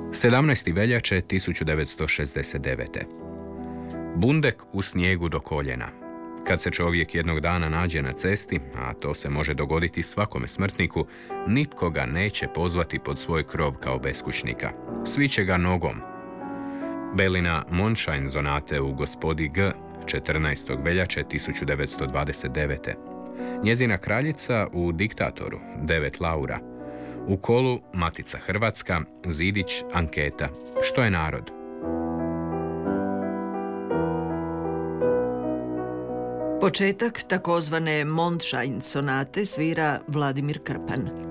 17. veljače 1969. Bundek u snijegu do koljena. Kad se čovjek jednog dana nađe na cesti, a to se može dogoditi svakome smrtniku, nitko ga neće pozvati pod svoj krov kao beskućnika. Svi će ga nogom. Belina Mondschein sonate u Gospodi G. 14. veljače 1929. Njezina kraljica u Diktatoru 9 Laura. U kolu Matica Hrvatska, Zidić, anketa. Što je narod? Početak takozvane Mondschein sonate svira Vladimir Krpan.